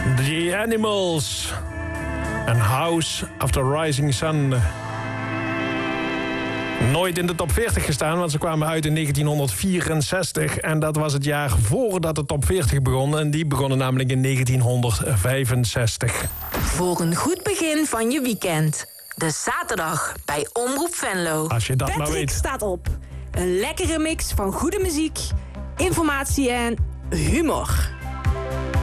The Animals. En House of the Rising Sun. Nooit in de top 40 gestaan, want ze kwamen uit in 1964. En dat was het jaar voordat de top 40 begon. En die begonnen namelijk in 1965. Voor een goed begin van je weekend. De zaterdag bij Omroep Venlo. Als je dat maar Patrick weet. staat op. Een lekkere mix van goede muziek, informatie en humor.